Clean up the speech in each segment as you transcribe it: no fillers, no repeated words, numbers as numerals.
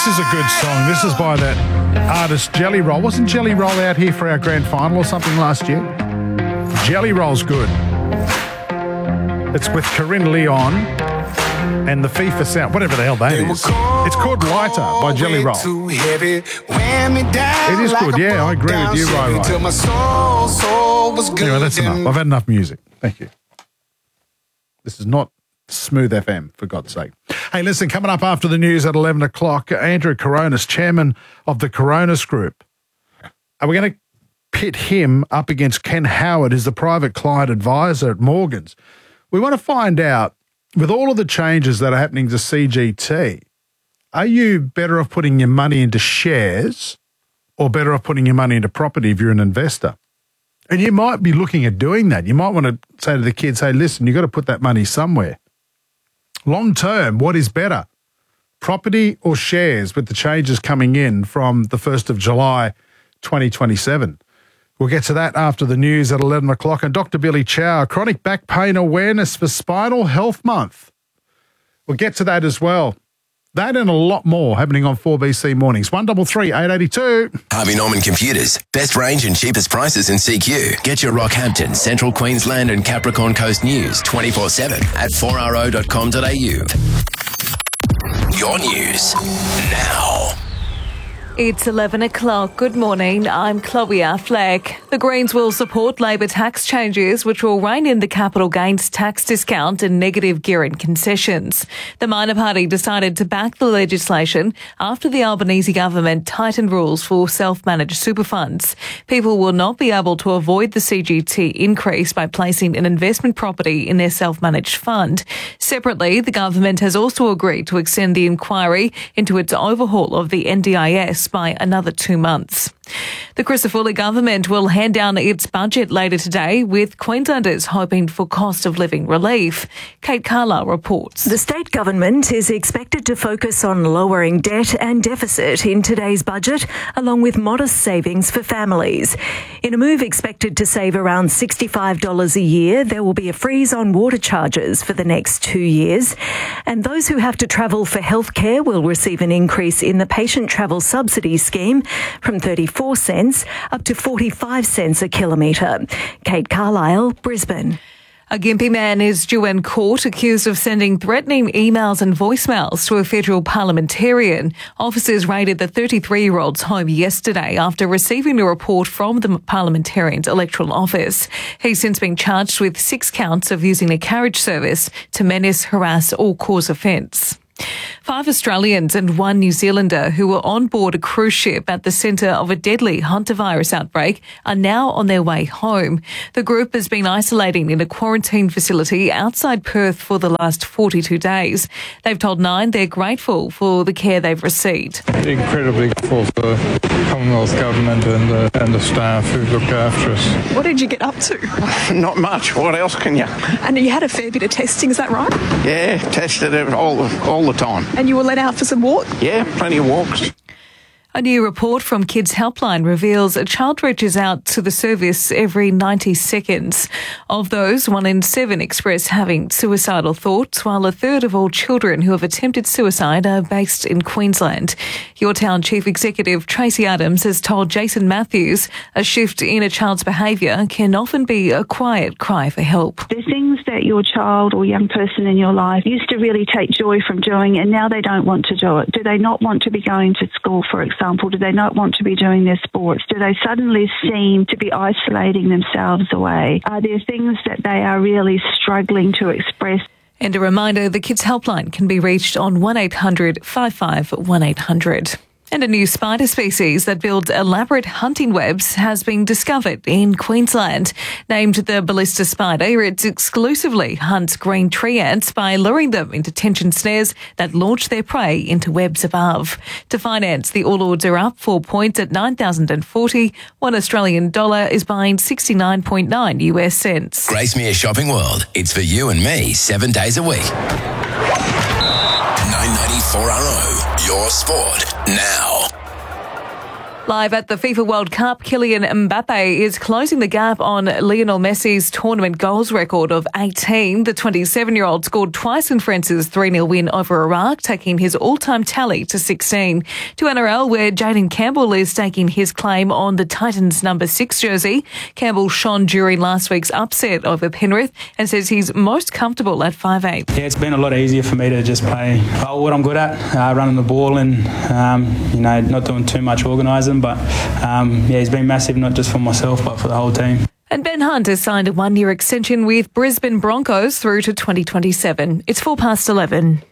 This is a good song. This is by that artist Jelly Roll. Wasn't Jelly Roll out here for our grand final or something last year? Jelly Roll's good. It's with Corinne Leon and the FIFA Sound, whatever the hell that is. It's called Lighter by Jelly Roll. It is good, yeah, I agree with you, right. Anyway, that's enough. I've had enough music. Thank you. This is not Smooth FM, for God's sake. Hey, listen, coming up after the news at 11 o'clock, Andrew Coronis, chairman of the Coronis Group. Are we going to pit him up against Ken Howard, who's the private client advisor at Morgans? We want to find out, with all of the changes that are happening to CGT, are you better off putting your money into shares or better off putting your money into property if you're an investor? And you might be looking at doing that. You might want to say to the kids, hey, listen, you've got to put that money somewhere. Long term, what is better, property or shares, with the changes coming in from the 1st of July 2027? We'll get to that after the news at 11 o'clock. And Dr. Billy Chow, Chronic Back Pain Awareness for Spinal Health Month. We'll get to that as well. That and a lot more happening on 4BC Mornings. 1338 882. Harvey Norman Computers. Best range and cheapest prices in CQ. Get your Rockhampton, Central Queensland and Capricorn Coast news 24/7 at 4ro.com.au. Your news now. It's 11 o'clock. Good morning. I'm Chloe Affleck. The Greens will support Labor tax changes which will rein in the capital gains tax discount and negative gearing concessions. The minor party decided to back the legislation after the Albanese government tightened rules for self-managed super funds. People will not be able to avoid the CGT increase by placing an investment property in their self-managed fund. Separately, the government has also agreed to extend the inquiry into its overhaul of the NDIS by another 2 months. The Crisafulli government will hand down its budget later today, with Queenslanders hoping for cost of living relief. Kate Carlisle reports. The state government is expected to focus on lowering debt and deficit in today's budget, along with modest savings for families. In a move expected to save around $65 a year, there will be a freeze on water charges for the next 2 years. And those who have to travel for healthcare will receive an increase in the patient travel subsidy scheme from 34 cents up to 45 cents a kilometre. Kate Carlisle, Brisbane. A Gympie man is due in court accused of sending threatening emails and voicemails to a federal parliamentarian. Officers raided the 33-year-old's home yesterday after receiving a report from the parliamentarian's electoral office. He's since been charged with 6 counts of using a carriage service to menace, harass or cause offence. 5 Australians and 1 New Zealander who were on board a cruise ship at the centre of a deadly hantavirus outbreak are now on their way home. The group has been isolating in a quarantine facility outside Perth for the last 42 days. They've told Nine they're grateful for the care they've received. Incredibly grateful for the Commonwealth Government and the staff who looked after us. What did you get up to? Not much. What else can you? And you had a fair bit of testing, is that right? Yeah, tested it all the time. And you were let out for some walk? Yeah, plenty of walks. A new report from Kids Helpline reveals a child reaches out to the service every 90 seconds. Of those, 1 in 7 express having suicidal thoughts, while 1/3 of all children who have attempted suicide are based in Queensland. Your Town Chief Executive Tracy Adams has told Jason Matthews a shift in a child's behaviour can often be a quiet cry for help. There's things that your child or young person in your life used to really take joy from doing, and now they don't want to do it. Do they not want to be going to school, for example? Do they not want to be doing their sports? Do they suddenly seem to be isolating themselves away? Are there things that they are really struggling to express? And a reminder, the Kids Helpline can be reached on 1800 55 1800. And a new spider species that builds elaborate hunting webs has been discovered in Queensland. Named the ballista spider, it exclusively hunts green tree ants by luring them into tension snares that launch their prey into webs above. To find ants, the All Ords are up 4 points at 9,040. $1 Australian is buying 69.9 US cents. Gracemere Shopping World. It's for you and me 7 days a week. 994RO. Your sport now. Live at the FIFA World Cup, Kylian Mbappe is closing the gap on Lionel Messi's tournament goals record of 18. The 27-year-old scored twice in France's 3-0 win over Iraq, taking his all-time tally to 16. To NRL, where Jaden Campbell is staking his claim on the Titans' number 6 jersey. Campbell shone during last week's upset over Penrith and says he's most comfortable at 5'8". Yeah, it's been a lot easier for me to just play what I'm good at, running the ball and, not doing too much organising. But, he's been massive, not just for myself, but for the whole team. And Ben Hunt has signed a 1-year extension with Brisbane Broncos through to 2027. It's 11:04.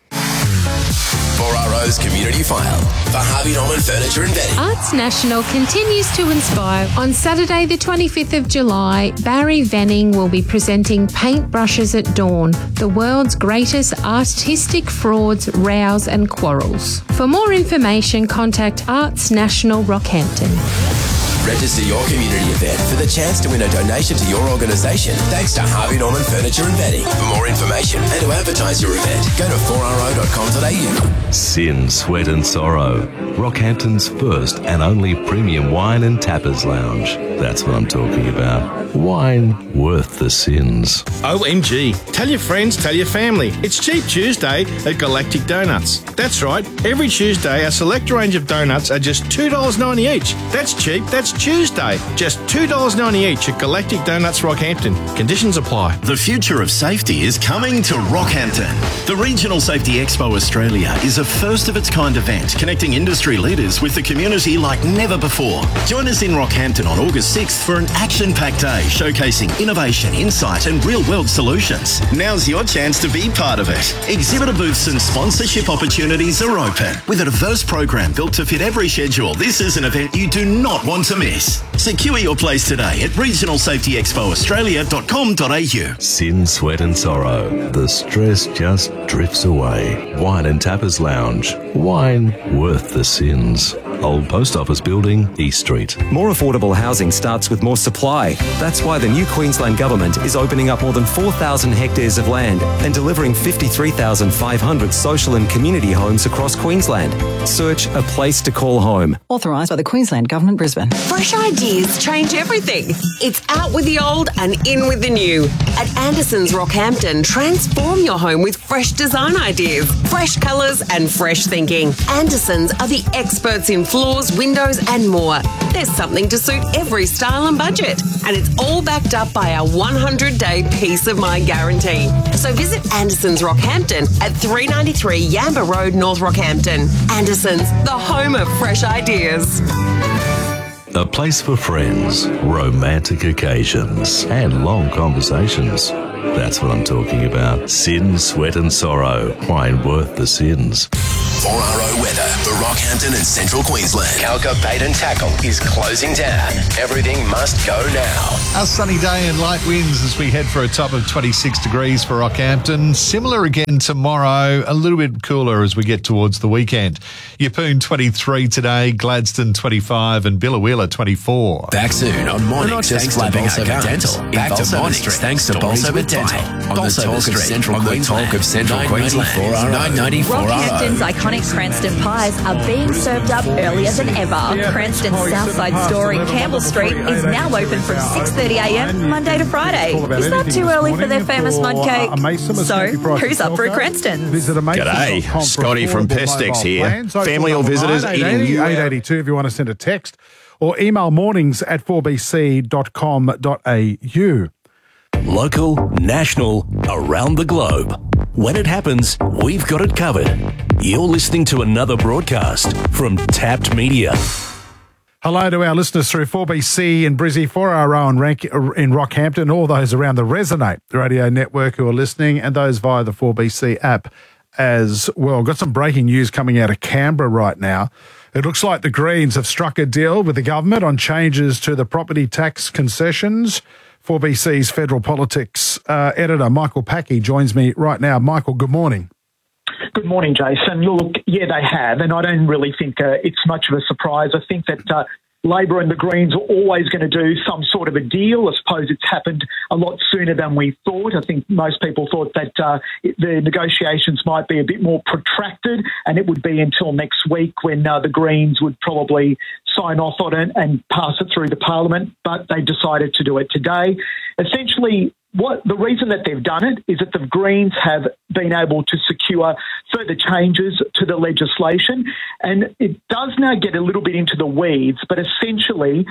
4RO's Community File for Harvey Norman Furniture and Bedding. Arts National continues to inspire. On Saturday the 25th of July, Barry Venning will be presenting Paintbrushes at Dawn, the world's greatest artistic frauds, rows and quarrels. For more information, contact Arts National Rockhampton. Register your community event for the chance to win a donation to your organisation thanks to Harvey Norman Furniture and Bedding. For more information and to advertise your event, go to 4ro.com.au. Sin, Sweat and Sorrow, Rockhampton's first and only premium wine and tappers lounge. That's what I'm talking about. Wine worth the sins. OMG. Tell your friends, tell your family. It's Cheap Tuesday at Galactic Donuts. That's right. Every Tuesday, a select range of donuts are just $2.90 each. That's cheap. That's Tuesday. Just $2.90 each at Galactic Donuts Rockhampton. Conditions apply. The future of safety is coming to Rockhampton. The Regional Safety Expo Australia is a first-of-its-kind event connecting industry leaders with the community like never before. Join us in Rockhampton on August 6th for an action-packed day showcasing innovation, insight and real-world solutions. Now's your chance to be part of it. Exhibitor booths and sponsorship opportunities are open. With a diverse program built to fit every schedule, this is an event you do not want to miss. Secure your place today at regionalsafetyexpoaustralia.com.au. Sin, Sweat and Sorrow. The stress just drifts away. Wine and Tappers Lounge. Wine worth the sins. Old Post Office Building, East Street. More affordable housing starts with more supply. That's why the new Queensland Government is opening up more than 4,000 hectares of land and delivering 53,500 social and community homes across Queensland. Search a place to call home. Authorised by the Queensland Government, Brisbane. Fresh ideas change everything. It's out with the old and in with the new. At Anderson's Rockhampton, transform your home with fresh design ideas, fresh colours and fresh thinking. Anderson's are the experts in floors, windows and more. There's something to suit every style and budget. And it's all backed up by our 100-day peace of mind guarantee. So visit Anderson's Rockhampton at 393 Yamba Road, North Rockhampton. Anderson's, the home of fresh ideas. A place for friends, romantic occasions and long conversations. That's what I'm talking about. Sin, Sweat and Sorrow. Wine worth the sins. 4RO weather for Rockhampton and Central Queensland. Calca Bait and Tackle is closing down. Everything must go now. A sunny day and light winds as we head for a top of 26 degrees for Rockhampton. Similar again tomorrow, a little bit cooler as we get towards the weekend. Yeppoon 23 today, Gladstone 25 and Billawheeler 24. Back soon on Mornings thanks to Bolsover Dental. Back to Mornings thanks to Bolsover Dental. On the talk of Central Queensland. 994 Rockhampton's iconic Cranston pies are being served up earlier than ever. Cranston's Southside store in Campbell Street is now open from 6:30am Monday to Friday. Is that too early for their famous mud cake? So, who's up for a Cranston? G'day, Scotty from Pestex here. Family or visitors eating you 882 if you want to send a text or email mornings@4bc.com.au. Local, national, around the globe. When it happens, we've got it covered. You're listening to another broadcast from Tapped Media. Hello to our listeners through 4BC in Brizzy, 4RO in Rockhampton, all those around the Resonate radio network who are listening, and those via the 4BC app as well. Got some breaking news coming out of Canberra right now. It looks like the Greens have struck a deal with the government on changes to the property tax concessions. 4BC's federal politics editor, Michael Packey, joins me right now. Michael, good morning. Good morning, Jason. Look, yeah, they have, and I don't really think it's much of a surprise. I think that Labor and the Greens are always going to do some sort of a deal. I suppose it's happened a lot sooner than we thought. I think most people thought that the negotiations might be a bit more protracted, and it would be until next week when the Greens would probably sign off on it and pass it through the Parliament, but they decided to do it today. Essentially, the reason that they've done it is that the Greens have been able to secure further changes to the legislation, and it does now get a little bit into the weeds, but essentially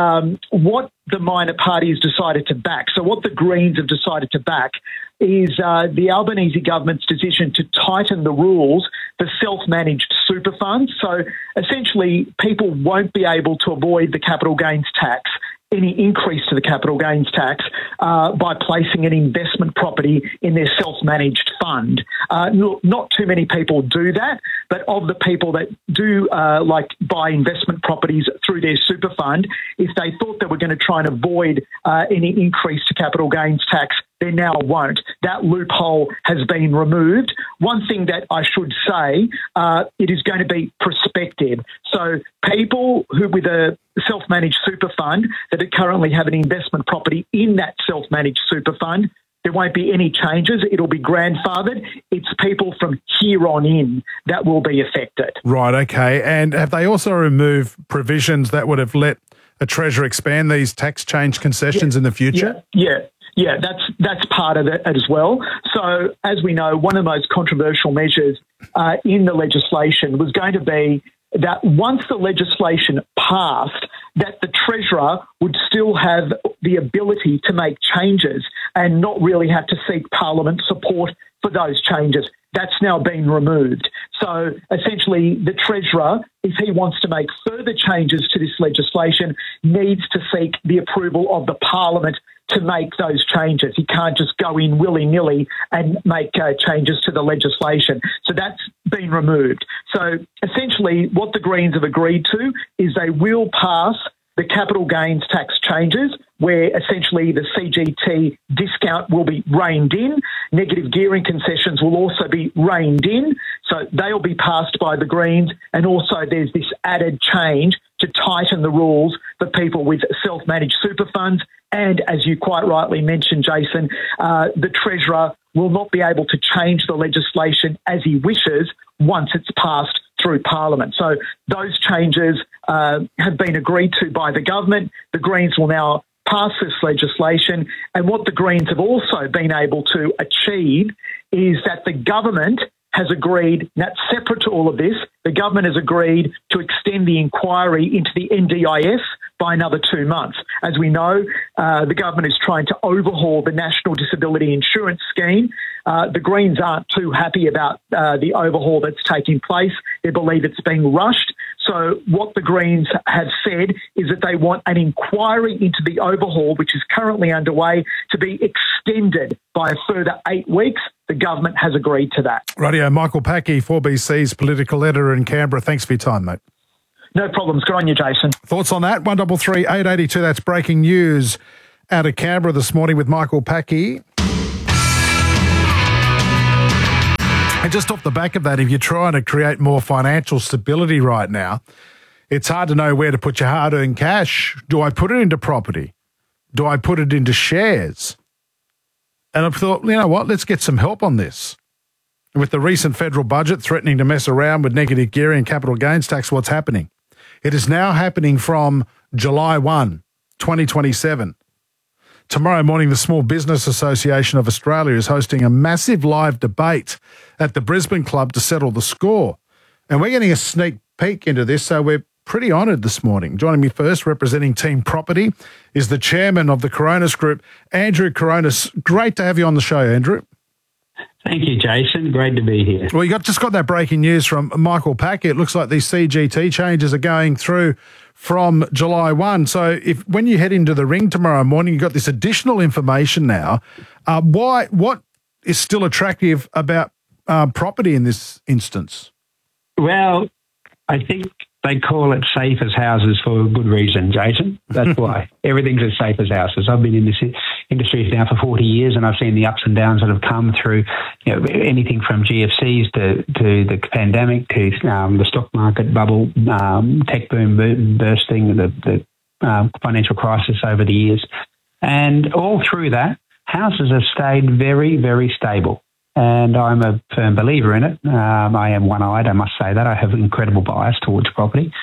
what the minor parties decided to back, so what the Greens have decided to back is the Albanese government's decision to tighten the rules for self-managed super funds. So essentially people won't be able to avoid the capital gains tax, any increase to the capital gains tax by placing an investment property in their self-managed fund. Not too many people do that, but of the people that do buy investment properties through their super fund, if they thought they were going to try and avoid any increase to capital gains tax, they now won't. That loophole has been removed. One thing that I should say, it is going to be prospective. So people who with a self-managed super fund that currently have an investment property in that self-managed super fund, there won't be any changes. It'll be grandfathered. It's people from here on in that will be affected. Right, okay. And have they also removed provisions that would have let a Treasurer expand these tax change concessions in the future? Yeah, that's part of it as well. So, as we know, one of the most controversial measures in the legislation was going to be that once the legislation passed, that the Treasurer would still have the ability to make changes and not really have to seek Parliament support for those changes. That's now been removed. So essentially the Treasurer, if he wants to make further changes to this legislation, needs to seek the approval of the Parliament to make those changes. He can't just go in willy-nilly and make changes to the legislation. So that's been removed. So essentially what the Greens have agreed to is they will pass the capital gains tax changes where essentially the CGT discount will be reined in. Negative gearing concessions will also be reined in. So they'll be passed by the Greens. And also there's this added change to tighten the rules for people with self-managed super funds. And as you quite rightly mentioned, Jason, the Treasurer will not be able to change the legislation as he wishes once it's passed through Parliament. So those changes have been agreed to by the government. The Greens will now pass this legislation. And what the Greens have also been able to achieve is that the government has agreed, that's separate to all of this, the government has agreed to extend the inquiry into the NDIS by another 2 months. As we know, the government is trying to overhaul the National Disability Insurance Scheme. The Greens aren't too happy about the overhaul that's taking place. They believe it's being rushed. So what the Greens have said is that they want an inquiry into the overhaul, which is currently underway, to be extended by a further 8 weeks. The government has agreed to that. Radio Michael Packy, 4BC's political editor in Canberra. Thanks for your time, mate. No problems. Good on you, Jason. Thoughts on that? 133 882. That's breaking news out of Canberra this morning with Michael Packy. And just off the back of that, if you're trying to create more financial stability right now, it's hard to know where to put your hard-earned cash. Do I put it into property? Do I put it into shares? And I've thought, you know what, let's get some help on this. With the recent federal budget threatening to mess around with negative gearing and capital gains tax, what's happening? It is now happening from July 1, 2027. Tomorrow morning, the Small Business Association of Australia is hosting a massive live debate at the Brisbane Club to settle the score. And we're getting a sneak peek into this, so we're pretty honoured this morning. Joining me first, representing Team Property, is the chairman of the Coronis Group, Andrew Coronis. Great to have you on the show, Andrew. Thank you, Jason. Great to be here. Well, you just got that breaking news from Michael Packy. It looks like these CGT changes are going through from July 1. So when you head into the ring tomorrow morning, you've got this additional information now. What is still attractive about property in this instance? Well, I think they call it safe as houses for a good reason, Jason. That's why. Everything's as safe as houses. I've been in this industry now for 40 years and I've seen the ups and downs that have come through, anything from GFCs to the pandemic to the stock market bubble, tech boom bursting, the financial crisis over the years. And all through that, houses have stayed very, very stable. And I'm a firm believer in it. I am one-eyed, I must say that. I have an incredible bias towards property.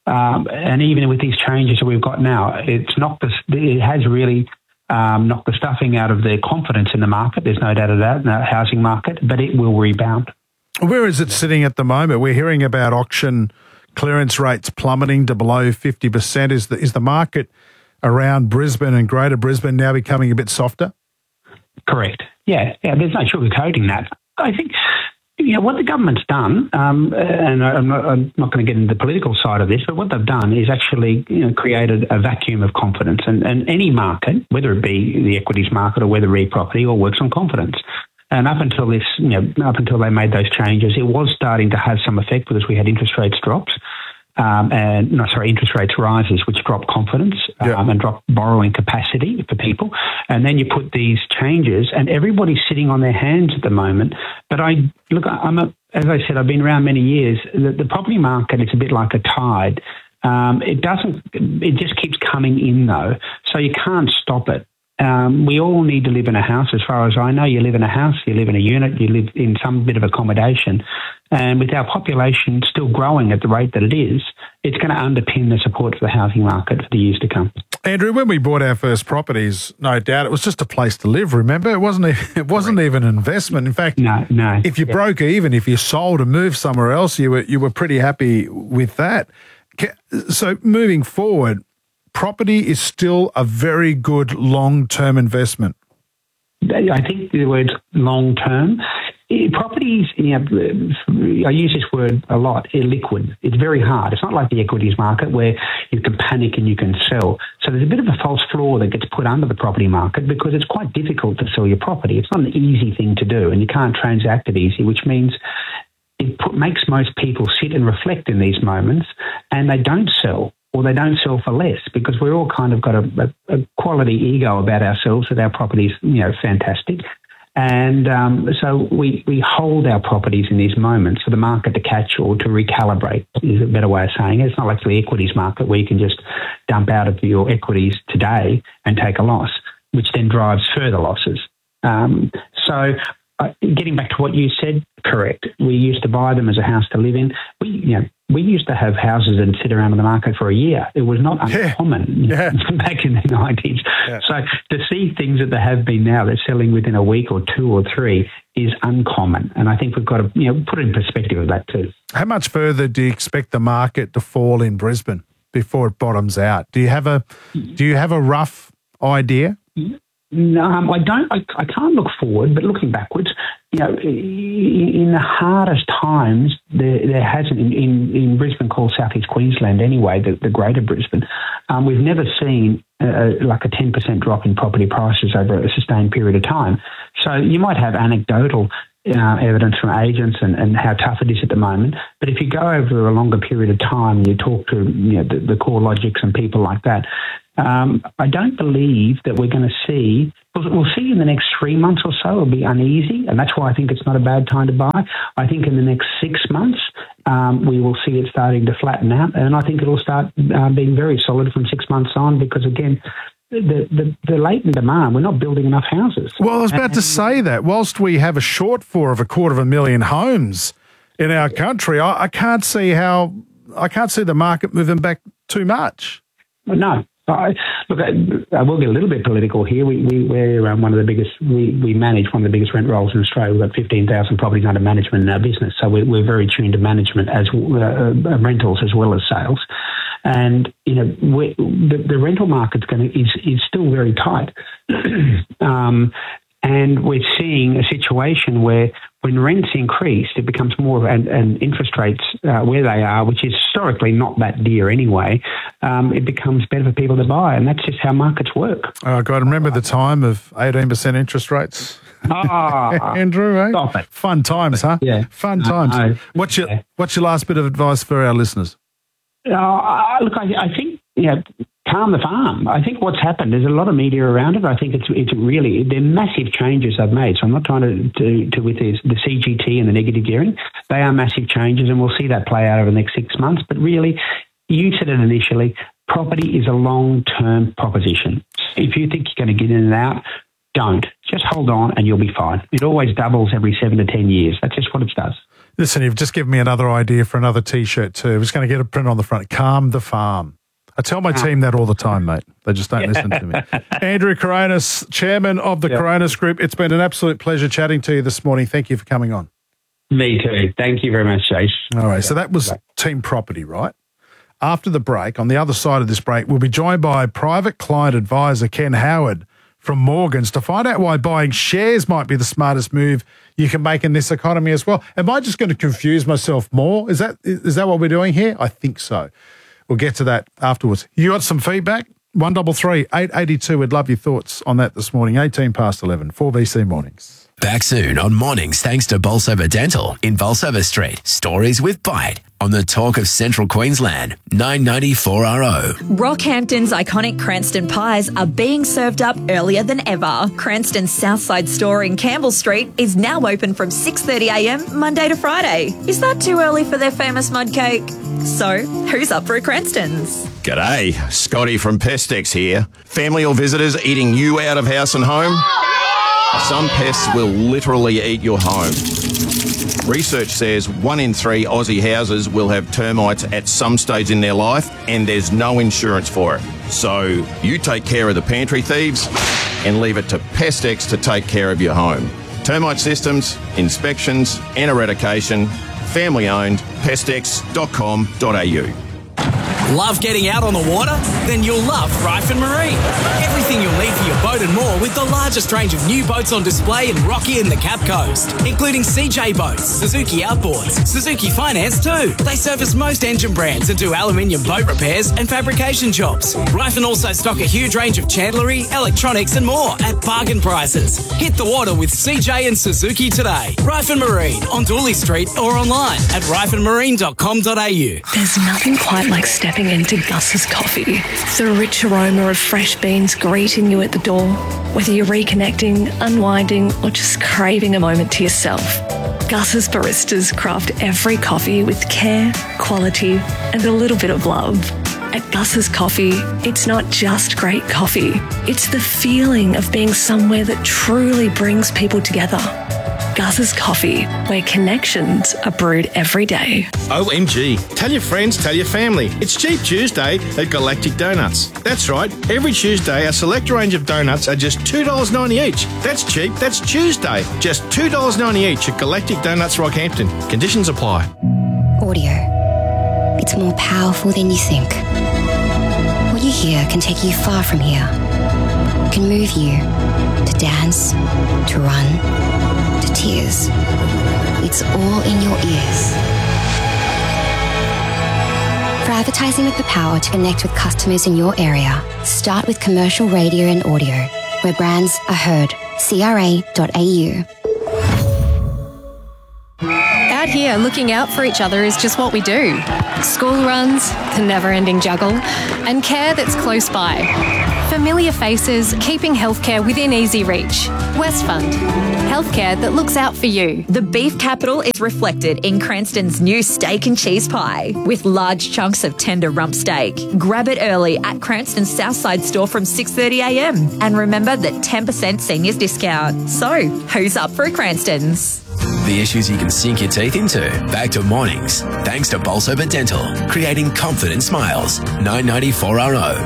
And even with these changes that we've got now, it has really knocked the stuffing out of their confidence in the market. There's no doubt of that, in the housing market, but it will rebound. Where is it sitting at the moment? We're hearing about auction clearance rates plummeting to below 50%. Is the market around Brisbane and Greater Brisbane now becoming a bit softer? Correct. Yeah. There's no sugarcoating that. I think what the government's done, and I'm not going to get into the political side of this, but what they've done is actually created a vacuum of confidence. And any market, whether it be the equities market or whether it be property, all works on confidence. And up until they made those changes, it was starting to have some effect because we had interest rates drops. Interest rates rises, which drop confidence and drop borrowing capacity for people. And then you put these changes, and everybody's sitting on their hands at the moment. But as I said, I've been around many years. The property market is a bit like a tide. It just keeps coming in though, so you can't stop it. We all need to live in a house. As far as I know, you live in a house, you live in a unit, you live in some bit of accommodation. And with our population still growing at the rate that it is, it's going to underpin the support for the housing market for the years to come. Andrew, when we bought our first properties, no doubt it was just a place to live. Remember, it wasn't even an investment. In fact, no. If you broke even, if you sold and moved somewhere else, you were pretty happy with that. So moving forward, property is still a very good long-term investment. I think the word long-term. Properties, I use this word a lot, illiquid. It's very hard. It's not like the equities market where you can panic and you can sell. So there's a bit of a false floor that gets put under the property market because it's quite difficult to sell your property. It's not an easy thing to do, and you can't transact it easy, which means it makes most people sit and reflect in these moments, and they don't sell. Or they don't sell for less because we're all kind of got a quality ego about ourselves that our property's, fantastic. And so we hold our properties in these moments for the market to catch or to recalibrate is a better way of saying it. It's not like the equities market where you can just dump out of your equities today and take a loss, which then drives further losses. Getting back to what you said, correct. We used to buy them as a house to live in. We used to have houses that sit around in the market for a year. It was not uncommon back in the 90s. Yeah. So to see things that there have been now, they're selling within a week or two or three, is uncommon. And I think we've got to put it in perspective of that too. How much further do you expect the market to fall in Brisbane before it bottoms out? Do you have a rough idea? No, I don't. I can't look forward, but looking backwards, in the hardest times, there hasn't in Brisbane, called Southeast Queensland anyway, the Greater Brisbane. We've never seen like a 10% drop in property prices over a sustained period of time. So you might have anecdotal evidence from agents and how tough it is at the moment. But if you go over a longer period of time and you talk to the CoreLogics and people like that, I don't believe that we're going to see. We'll see in the next 3 months or so. It'll be uneasy, and that's why I think it's not a bad time to buy. I think in the next 6 months we will see it starting to flatten out, and I think it'll start being very solid from 6 months on because again, the latent demand, we're not building enough houses. Well, I was about to say that. Whilst we have a shortfall of 250,000 homes in our country, I can't see the market moving back too much. No. I will get a little bit political here. We're one of the biggest. We manage one of the biggest rent rolls in Australia. We've got 15,000 properties under management in our business, so we're very tuned to management as rentals as well as sales. And the rental market's is still very tight, and we're seeing a situation where when rents increase, it becomes more and interest rates where they are, which is historically not that dear anyway. It becomes better for people to buy, and that's just how markets work. Oh God, remember the time of 18% interest rates? Andrew, eh? Stop it. Fun times, huh? Yeah, fun times. What's your last bit of advice for our listeners? I think calm the farm. I think what's happened, there's a lot of media around it. I think it's really, they're massive changes they've made. So I'm not trying to with the CGT and the negative gearing. They are massive changes, and we'll see that play out over the next 6 months. But really, you said it initially, property is a long-term proposition. If you think you're going to get in and out, don't. Just hold on and you'll be fine. It always doubles every 7 to 10 years. That's just what it does. Listen, you've just given me another idea for another T-shirt too. I'm just going to get a print on the front. Calm the farm. I tell my team that all the time, mate. They just don't listen to me. Andrew Coronis, chairman of the Coronis Group. It's been an absolute pleasure chatting to you this morning. Thank you for coming on. Me too. Thank you very much, Chase. All right, so that was Team Property, right? After the break, on the other side of this break, we'll be joined by private client advisor Ken Howard from Morgans to find out why buying shares might be the smartest move you can make in this economy as well. Am I just going to confuse myself more? Is that what we're doing here? I think so. We'll get to that afterwards. You got some feedback? 133 882. We'd love your thoughts on that this morning. 18 past 11, 4BC Mornings. Back soon on Mornings thanks to Bolsover Dental in Bolsover Street. Stories with Bite on the Talk of Central Queensland, 994RO. Rockhampton's iconic Cranston pies are being served up earlier than ever. Cranston's Southside store in Campbell Street is now open from 6:30am Monday to Friday. Is that too early for their famous mud cake? So, who's up for a Cranston's? G'day, Scotty from Pestex here. Family or visitors eating you out of house and home? Some pests will literally eat your home. Research says 1 in 3 Aussie houses will have termites at some stage in their life, and there's no insurance for it. So you take care of the pantry thieves and leave it to Pestex to take care of your home. Termite systems, inspections and eradication. Family owned. Pestex.com.au. Love getting out on the water? Then you'll love Ryford Marine. Everything you'll need for your boat and more with the largest range of new boats on display in Rocky and the Cap Coast, including CJ Boats, Suzuki Outboards, Suzuki Finance too. They service most engine brands and do aluminium boat repairs and fabrication jobs. Ryford also stock a huge range of chandlery, electronics and more at bargain prices. Hit the water with CJ and Suzuki today. Ryford Marine on Dooley Street or online at ryfordmarine.com.au. There's nothing quite like stepping into Gus's coffee. The rich aroma of fresh beans greeting you at the door. Whether you're reconnecting, unwinding, or just craving a moment to yourself, Gus's baristas craft every coffee with care, quality, and a little bit of love. At Gus's Coffee, it's not just great coffee. It's the feeling of being somewhere that truly brings people together. Gus's Coffee, where connections are brewed every day. OMG. Tell your friends, tell your family. It's Cheap Tuesday at Galactic Donuts. That's right. Every Tuesday, a select range of donuts are just $2.90 each. That's cheap. That's Tuesday. Just $2.90 each at Galactic Donuts Rockhampton. Conditions apply. Audio. It's more powerful than you think. What you hear can take you far from here. It can move you to dance, to run, to tears. It's all in your ears. For advertising with the power to connect with customers in your area, start with commercial radio and audio, where brands are heard. CRA.au. Out here, looking out for each other is just what we do. School runs, the never-ending juggle, and care that's close by. Familiar faces, keeping healthcare within easy reach. Westfund, healthcare that looks out for you. The beef capital is reflected in Cranston's new steak and cheese pie with large chunks of tender rump steak. Grab it early at Cranston's Southside store from 6:30am. And remember that 10% seniors discount. So, who's up for a Cranston's? The issues you can sink your teeth into. Back to Mornings thanks to Bolsover Dental, creating confident smiles. 994RO.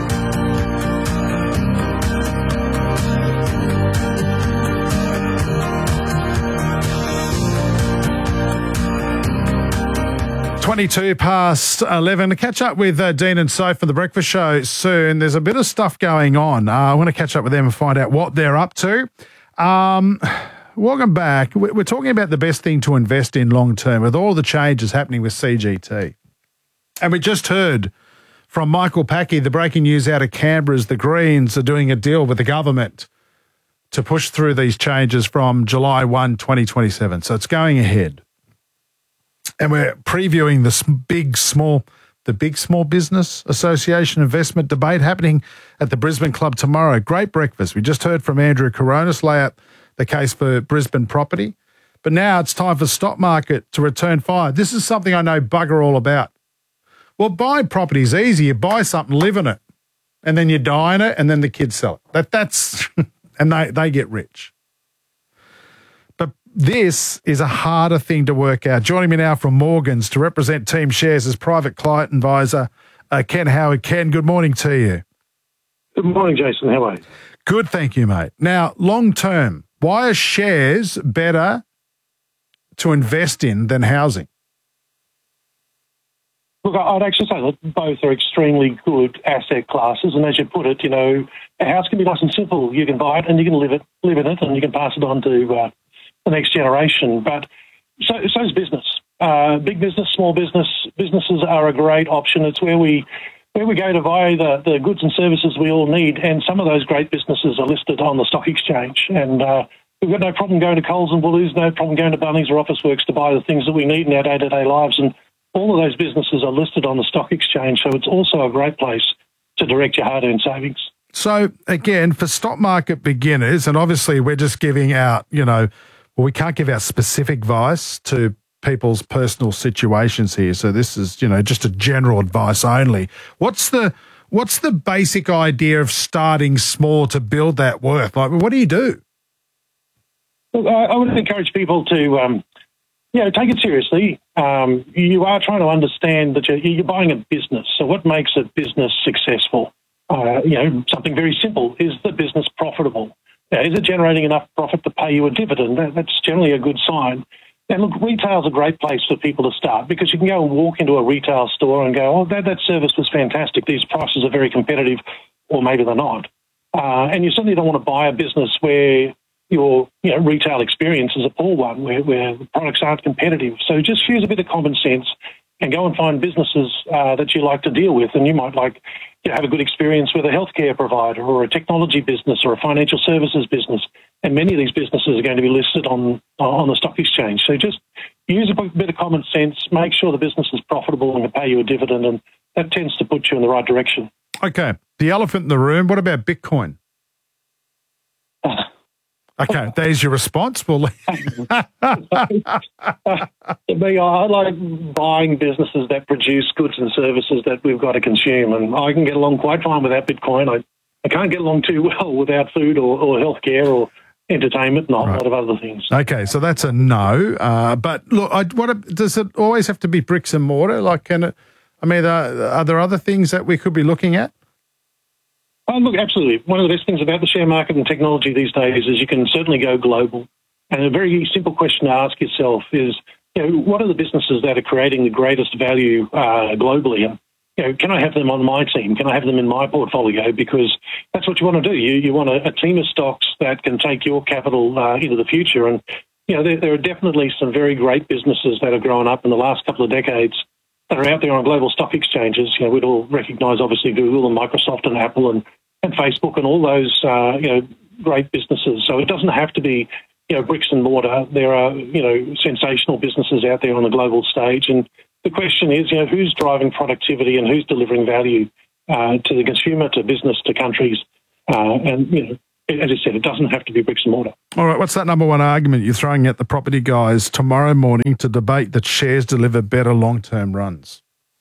Twenty-two past 11. To catch up with Dean and Soph for the breakfast show soon. There's a bit of stuff going on. I want to catch up with them and find out what they're up to. Welcome back. We're talking about the best thing to invest in long term with all the changes happening with CGT. And we just heard from Michael Packey, the breaking news out of Canberra is the Greens are doing a deal with the government to push through these changes from July 1, 2027. So it's going ahead. And we're previewing the Big Small Business Association investment debate happening at the Brisbane Club tomorrow. Great breakfast. We just heard from Andrew Coronis lay out the case for Brisbane property. But now it's time for stock market to return fire. This is something I know bugger all about. Well, buying property is easy. You buy something, live in it, and then you die in it, and then the kids sell it. That's and they get rich. this is a harder thing to work out. Joining me now from Morgans to represent Team Shares as private client advisor, Ken Howard. Ken, good morning to you. Good morning, Jason. How are you? Good, thank you, mate. Now, long term, why are shares better to invest in than housing? Look, I'd actually say that both are extremely good asset classes, and as you put it, a house can be nice and simple. You can buy it and you can live in it, and you can pass it on to the next generation. But so is business. Big business, small business. Businesses are a great option. It's where we go to buy the goods and services we all need, and some of those great businesses are listed on the stock exchange. And we've got no problem going to Coles and Woolies, no problem going to Bunnings or Officeworks to buy the things that we need in our day-to-day lives. And all of those businesses are listed on the stock exchange, so it's also a great place to direct your hard-earned savings. So, again, for stock market beginners, and obviously we're just giving out, we can't give out specific advice to people's personal situations here. So this is, just a general advice only. What's the basic idea of starting small to build that worth? Like, what do you do? Look, I would encourage people to, take it seriously. You are trying to understand that you're buying a business. So what makes a business successful? Something very simple. Is the business profitable? Is it generating enough profit to pay you a dividend? That's generally a good sign. And look, retail's a great place for people to start because you can go and walk into a retail store and go, oh, that service was fantastic. These prices are very competitive, or maybe they're not. And you certainly don't want to buy a business where your retail experience is a poor one, where the products aren't competitive. So just use a bit of common sense and go and find businesses that you like to deal with. And you might have a good experience with a healthcare provider or a technology business or a financial services business. And many of these businesses are going to be listed on the stock exchange. So just use a bit of common sense, make sure the business is profitable and can pay you a dividend, and that tends to put you in the right direction. Okay. The elephant in the room, what about Bitcoin? Okay, there's your response. Well, I like buying businesses that produce goods and services that we've got to consume, and I can get along quite fine without Bitcoin. I can't get along too well without food or healthcare or entertainment and a lot of other things. Okay, so that's a no. But look, does it always have to be bricks and mortar? Are there other things that we could be looking at? Look, absolutely. One of the best things about the share market and technology these days is you can certainly go global. And a very simple question to ask yourself is, what are the businesses that are creating the greatest value globally? And, can I have them on my team? Can I have them in my portfolio? Because that's what you want to do. You want a team of stocks that can take your capital into the future. And, there are definitely some very great businesses that have grown up in the last couple of decades that are out there on global stock exchanges. We'd all recognise, obviously, Google and Microsoft and Apple and Facebook and all those, great businesses. So it doesn't have to be, bricks and mortar. There are, sensational businesses out there on the global stage. And the question is, who's driving productivity and who's delivering value to the consumer, to business, to countries? And, as I said, it doesn't have to be bricks and mortar. All right, what's that number one argument you're throwing at the property guys tomorrow morning to debate that shares deliver better long-term runs?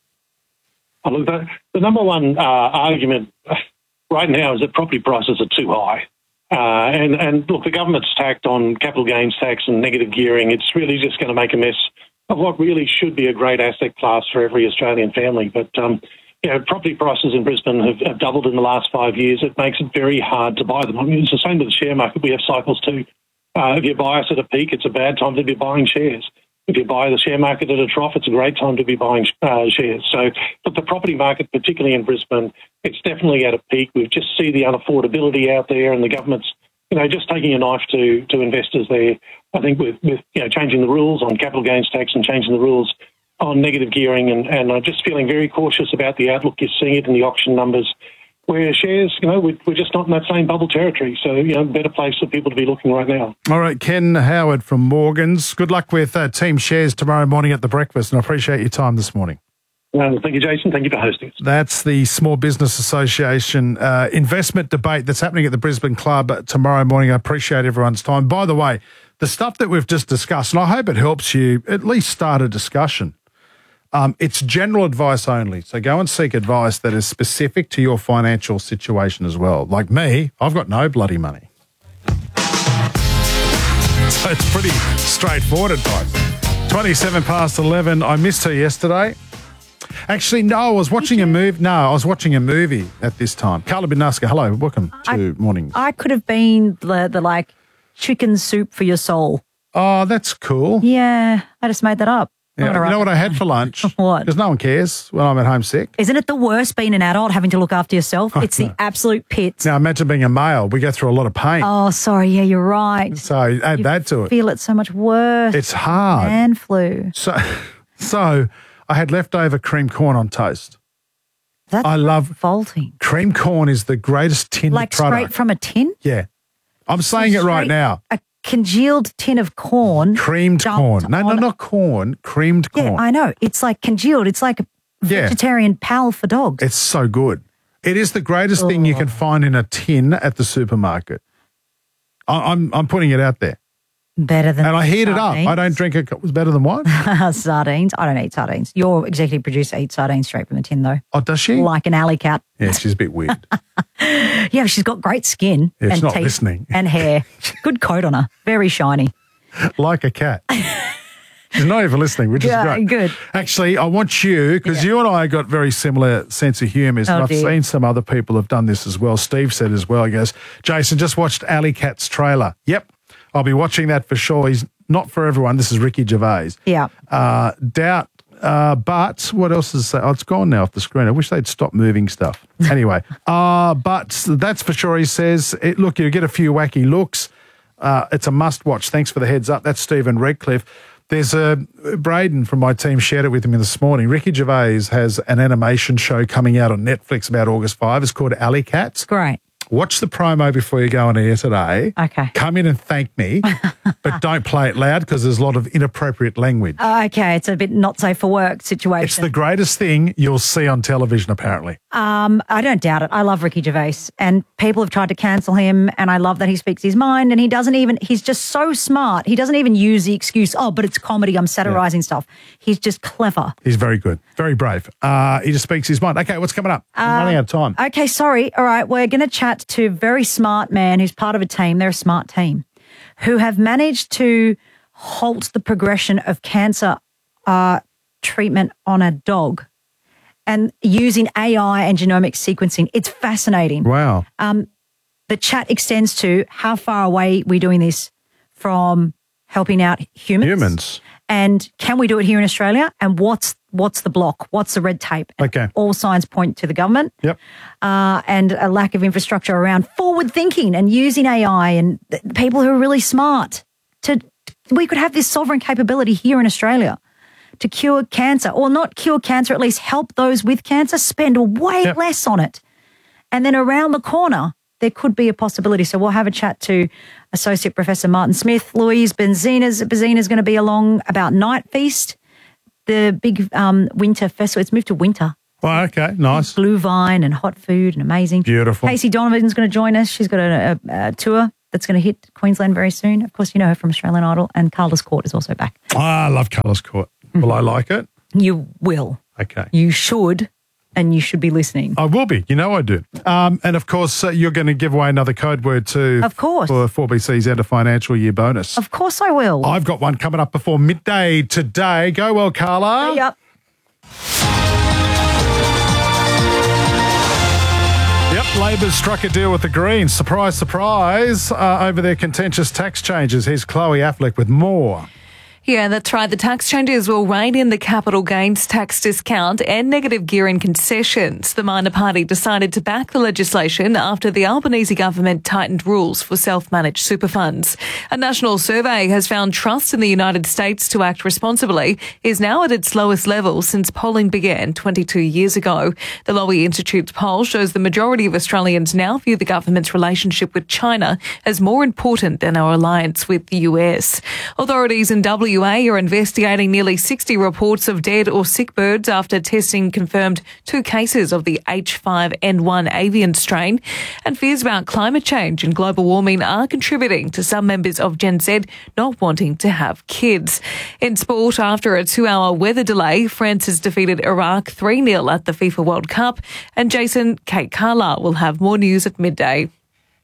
Look, the number one argument right now is that property prices are too high. And look, the government's tacked on capital gains tax and negative gearing. It's really just going to make a mess of what really should be a great asset class for every Australian family. But, property prices in Brisbane have doubled in the last 5 years. It makes it very hard to buy them. I mean, it's the same with the share market. We have cycles too. If you buy us at a peak, it's a bad time to be buying shares. If you buy the share market at a trough, it's a great time to be buying shares. So, but the property market, particularly in Brisbane, it's definitely at a peak. We just see the unaffordability out there, and the government's, just taking a knife to investors there. I think with changing the rules on capital gains tax and changing the rules on negative gearing, and I'm just feeling very cautious about the outlook. You're seeing it in the auction numbers, where shares, we're just not in that same bubble territory. So, better place for people to be looking right now. All right, Ken Howard from Morgans. Good luck with Team Shares tomorrow morning at the breakfast, and I appreciate your time this morning. Thank you, Jason. Thank you for hosting us. That's the Small Business Association investment debate that's happening at the Brisbane Club tomorrow morning. I appreciate everyone's time. By the way, the stuff that we've just discussed, and I hope it helps you at least start a discussion. It's general advice only. So go and seek advice that is specific to your financial situation as well. Like me, I've got no bloody money. So it's pretty straightforward advice. 27 past 11. I missed her yesterday. Actually, no, I was watching a movie. No, I was watching a movie at this time. Carla Bidnaska, hello. Welcome to Mornings. I could have been the like chicken soup for your soul. Oh, that's cool. Yeah, I just made that up. Yeah. You know what I had for lunch? What? Because no one cares when I'm at home sick. Isn't it the worst being an adult having to look after yourself? It's the absolute pits. Now, imagine being a male. We go through a lot of pain. Oh, sorry. Yeah, you're right. So add that to it. Feel it so much worse. It's hard. And flu. So I had leftover cream corn on toast. I love revolting. Cream corn is the greatest tin like product. Straight from a tin? Yeah. I'm saying it right now. A congealed tin of corn. Creamed corn. No, not corn. Creamed corn. Yeah, I know. It's like congealed. It's like a vegetarian pal for dogs. It's so good. It is the greatest thing you can find in a tin at the supermarket. I'm putting it out there. Better than And I heat it up. sardines. I don't drink it. It was better than what? Sardines. I don't eat sardines. Your executive producer eats sardines straight from the tin, though. Oh, does she? Like an alley cat. Yeah, she's a bit weird. Yeah, she's got great skin Yeah, she's and not teeth listening. and hair. Good coat on her. Very shiny. Like a cat. She's not even listening, which is great. Good. Actually, I want you, because you and I got very similar sense of humour, and I've seen some other people have done this as well. Steve said as well, he goes, Jason, just watched Alley Cat's trailer. Yep, I'll be watching that for sure. He's not for everyone. This is Ricky Gervais. Yeah. But what else is it? Oh, it's gone now off the screen. I wish they'd stop moving stuff. Anyway, but that's for sure. He says, look, you get a few wacky looks. It's a must watch. Thanks for the heads up. That's Stephen Redcliffe. There's Braden from my team shared it with me this morning. Ricky Gervais has an animation show coming out on Netflix about August 5. It's called Alley Cats. Great. Watch the promo before you go on air today. Okay. Come in and thank me, but don't play it loud because there's a lot of inappropriate language. Okay, it's a bit not safe for work situation. It's the greatest thing you'll see on television, apparently. I don't doubt it. I love Ricky Gervais, and people have tried to cancel him, and I love that he speaks his mind, and he's just so smart. He doesn't even use the excuse, but it's comedy, I'm satirizing stuff. He's just clever. He's very good, very brave. He just speaks his mind. Okay, what's coming up? I'm running out of time. Okay, sorry. All right, we're going to chat to a very smart man who's part of a team. They're a smart team who have managed to halt the progression of cancer treatment on a dog and using AI and genomic sequencing. It's fascinating. Wow. The chat extends to how far away we're doing this from helping out humans. And can we do it here in Australia? And what's the block? What's the red tape? Okay. All signs point to the government. Yep. And a lack of infrastructure around forward thinking and using AI and people who are really smart. We could have this sovereign capability here in Australia to cure cancer, or not cure cancer, at least help those with cancer, spend way less on it. And then around the corner, there could be a possibility. So we'll have a chat to Associate Professor Martin Smith. Louise Benzina's going to be along about Night Feast, the big winter festival. It's moved to winter. Well, okay, nice. Blue Vine and hot food and amazing. Beautiful. Casey Donovan's going to join us. She's got a tour that's going to hit Queensland very soon. Of course, you know her from Australian Idol. And Carla's Court is also back. I love Carla's Court. Will I like it? You will. Okay. You should. And you should be listening. I will be. You know I do. And, of course, you're going to give away another code word too. Of course. For 4BC's end of financial year bonus. Of course I will. I've got one coming up before midday today. Go well, Carla. Yep. Yep, Labor's struck a deal with the Greens. Surprise, surprise, over their contentious tax changes. Here's Chloe Affleck with more. Yeah, that's right. The tax changes will rein in the capital gains tax discount and negative gearing concessions. The minor party decided to back the legislation after the Albanese government tightened rules for self-managed super funds. A national survey has found trust in the United States to act responsibly is now at its lowest level since polling began 22 years ago. The Lowy Institute's poll shows the majority of Australians now view the government's relationship with China as more important than our alliance with the US. Authorities in WA are investigating nearly 60 reports of dead or sick birds after testing confirmed 2 cases of the H5N1 avian strain. And fears about climate change and global warming are contributing to some members of Gen Z not wanting to have kids. In sport, after a 2-hour weather delay, France has defeated Iraq 3-0 at the FIFA World Cup. And Jason, Kate Carla will have more news at midday.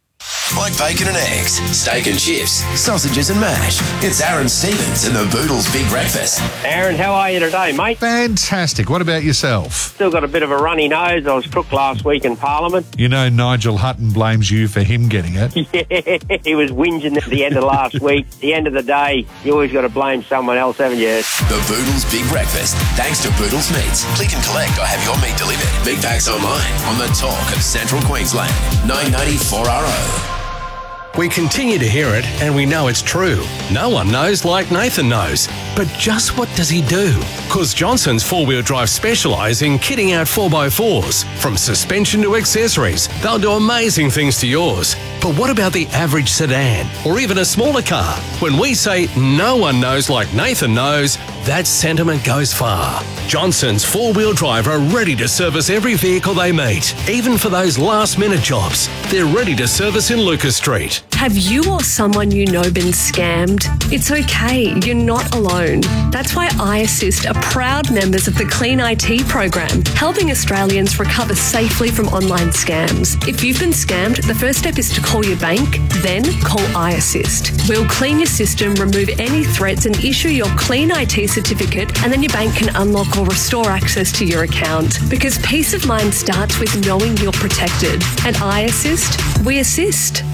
Like bacon and eggs, steak and chips, sausages and mash. It's Aaron Stevens and the Boodles Big Breakfast. Aaron, how are you today, mate? Fantastic. What about yourself? Still got a bit of a runny nose. I was crook last week in Parliament. You know Nigel Hutton blames you for him getting it. Yeah, he was whinging at the end of last week. At the end of the day, you always got to blame someone else, haven't you? The Boodles Big Breakfast, thanks to Boodles Meats. Click and collect or have your meat delivered. Big packs online on the talk of Central Queensland. 994 RO. We continue to hear it, and we know it's true. No one knows like Nathan knows. But just what does he do? Because Johnson's four-wheel drive specialise in kitting out 4x4s. From suspension to accessories, they'll do amazing things to yours. But what about the average sedan, or even a smaller car? When we say no one knows like Nathan knows, that sentiment goes far. Johnson's four-wheel drive are ready to service every vehicle they meet, even for those last-minute jobs. They're ready to service in Lucas Street. Have you or someone you know been scammed? It's okay, you're not alone. That's why iAssist are proud members of the Clean IT program, helping Australians recover safely from online scams. If you've been scammed, the first step is to call your bank, then call iAssist. We'll clean your system, remove any threats and issue your Clean IT certificate, and then your bank can unlock or restore access to your account. Because peace of mind starts with knowing you're protected. At iAssist, we assist.